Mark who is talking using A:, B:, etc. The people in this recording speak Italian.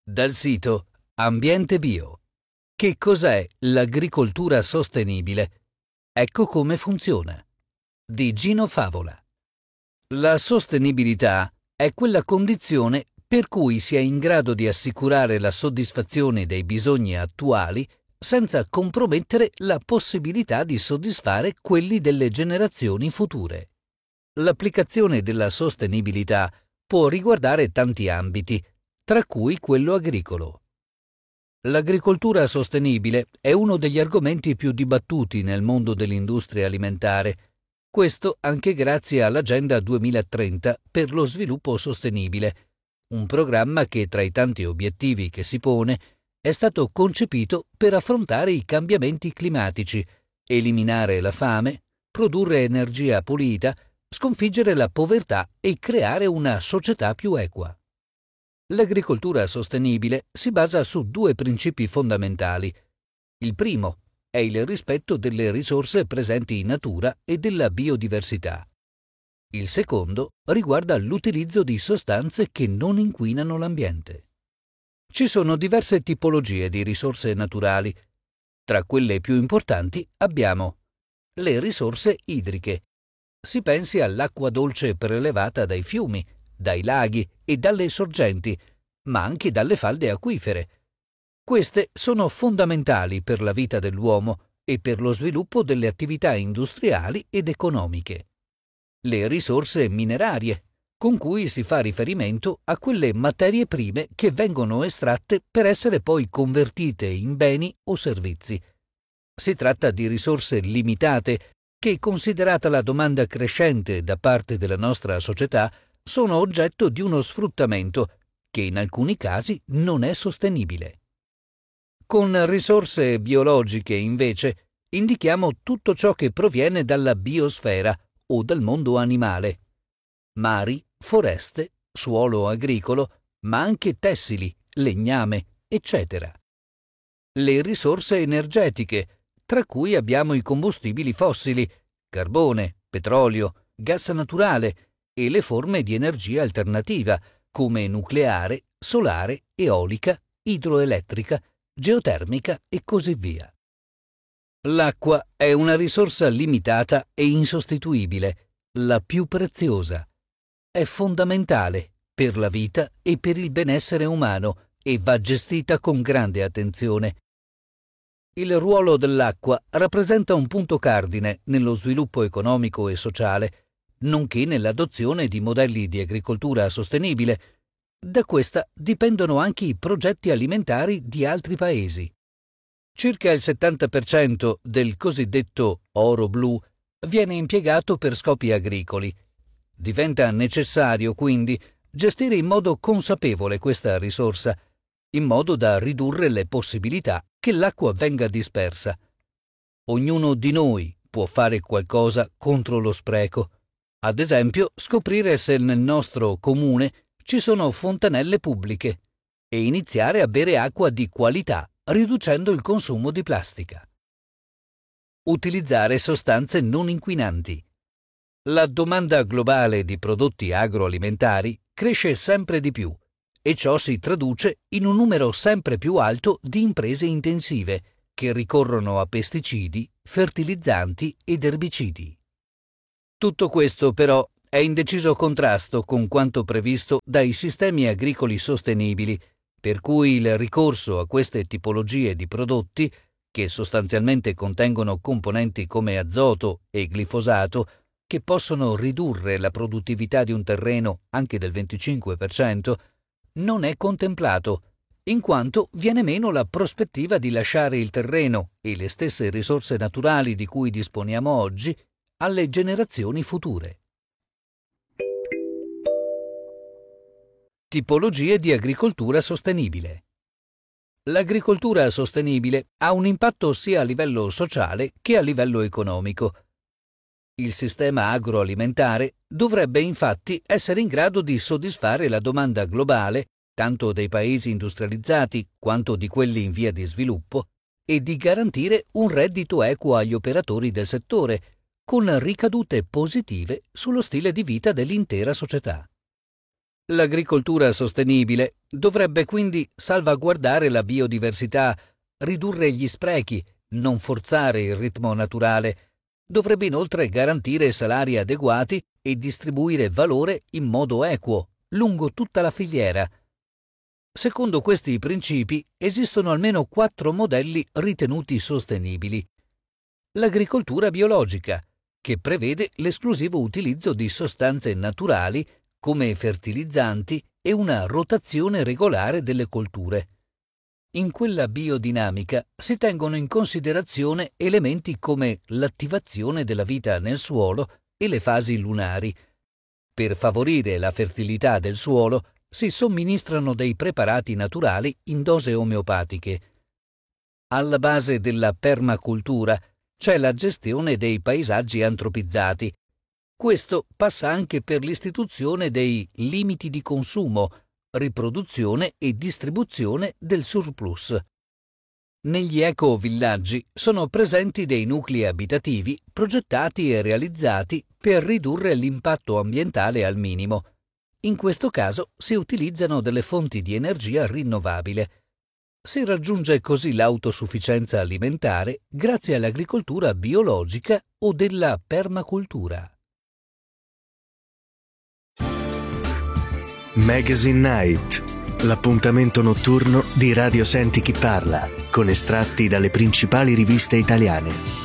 A: Dal sito Ambiente Bio. Che cos'è l'agricoltura sostenibile? Ecco come funziona. Di Gino Favola. La sostenibilità è quella condizione per cui si è in grado di assicurare la soddisfazione dei bisogni attuali senza compromettere la possibilità di soddisfare quelli delle generazioni future. L'applicazione della sostenibilità può riguardare tanti ambiti, tra cui quello agricolo. L'agricoltura sostenibile è uno degli argomenti più dibattuti nel mondo dell'industria alimentare, questo anche grazie all'Agenda 2030 per lo sviluppo sostenibile, un programma che tra i tanti obiettivi che si pone è stato concepito per affrontare i cambiamenti climatici, eliminare la fame, produrre energia pulita, sconfiggere la povertà e creare una società più equa. L'agricoltura sostenibile si basa su due principi fondamentali. Il primo è il rispetto delle risorse presenti in natura e della biodiversità. Il secondo riguarda l'utilizzo di sostanze che non inquinano l'ambiente. Ci sono diverse tipologie di risorse naturali. Tra quelle più importanti abbiamo le risorse idriche. Si pensi all'acqua dolce prelevata dai fiumi, dai laghi e dalle sorgenti, ma anche dalle falde acquifere. Queste sono fondamentali per la vita dell'uomo e per lo sviluppo delle attività industriali ed economiche. Le risorse minerarie, con cui si fa riferimento a quelle materie prime che vengono estratte per essere poi convertite in beni o servizi. Si tratta di risorse limitate che, considerata la domanda crescente da parte della nostra società, sono oggetto di uno sfruttamento che in alcuni casi non è sostenibile. Con risorse biologiche, invece, indichiamo tutto ciò che proviene dalla biosfera o dal mondo animale. Mari, foreste, suolo agricolo, ma anche tessili, legname, eccetera. Le risorse energetiche, tra cui abbiamo i combustibili fossili, carbone, petrolio, gas naturale e le forme di energia alternativa, come nucleare, solare, eolica, idroelettrica, geotermica e così via. L'acqua è una risorsa limitata e insostituibile, la più preziosa. È fondamentale per la vita e per il benessere umano e va gestita con grande attenzione. Il ruolo dell'acqua rappresenta un punto cardine nello sviluppo economico e sociale, nonché nell'adozione di modelli di agricoltura sostenibile. Da questa dipendono anche i progetti alimentari di altri paesi. Circa il 70% del cosiddetto oro blu viene impiegato per scopi agricoli. Diventa necessario, quindi, gestire in modo consapevole questa risorsa, in modo da ridurre le possibilità che l'acqua venga dispersa. Ognuno di noi può fare qualcosa contro lo spreco. Ad esempio, scoprire se nel nostro comune ci sono fontanelle pubbliche e iniziare a bere acqua di qualità, riducendo il consumo di plastica. Utilizzare sostanze non inquinanti. La domanda globale di prodotti agroalimentari cresce sempre di più e ciò si traduce in un numero sempre più alto di imprese intensive che ricorrono a pesticidi, fertilizzanti ed erbicidi. Tutto questo, però, è in deciso contrasto con quanto previsto dai sistemi agricoli sostenibili, per cui il ricorso a queste tipologie di prodotti, che sostanzialmente contengono componenti come azoto e glifosato, che possono ridurre la produttività di un terreno anche del 25%, non è contemplato, in quanto viene meno la prospettiva di lasciare il terreno e le stesse risorse naturali di cui disponiamo oggi alle generazioni future. Tipologie di agricoltura sostenibile. L'agricoltura sostenibile ha un impatto sia a livello sociale che a livello economico. Il sistema agroalimentare dovrebbe infatti essere in grado di soddisfare la domanda globale, tanto dei paesi industrializzati quanto di quelli in via di sviluppo, e di garantire un reddito equo agli operatori del settore, con ricadute positive sullo stile di vita dell'intera società. L'agricoltura sostenibile dovrebbe quindi salvaguardare la biodiversità, ridurre gli sprechi, non forzare il ritmo naturale. Dovrebbe inoltre garantire salari adeguati e distribuire valore in modo equo, lungo tutta la filiera. Secondo questi principi esistono almeno 4 modelli ritenuti sostenibili. L'agricoltura biologica, che prevede l'esclusivo utilizzo di sostanze naturali come fertilizzanti e una rotazione regolare delle colture. In quella biodinamica si tengono in considerazione elementi come l'attivazione della vita nel suolo e le fasi lunari. Per favorire la fertilità del suolo si somministrano dei preparati naturali in dose omeopatiche. Alla base della permacultura c'è la gestione dei paesaggi antropizzati. Questo passa anche per l'istituzione dei limiti di consumo, riproduzione e distribuzione del surplus. Negli eco-villaggi sono presenti dei nuclei abitativi progettati e realizzati per ridurre l'impatto ambientale al minimo. In questo caso si utilizzano delle fonti di energia rinnovabile. Si raggiunge così l'autosufficienza alimentare grazie all'agricoltura biologica o della permacultura.
B: Magazine Night, l'appuntamento notturno di Radio Senti Chi Parla, con estratti dalle principali riviste italiane.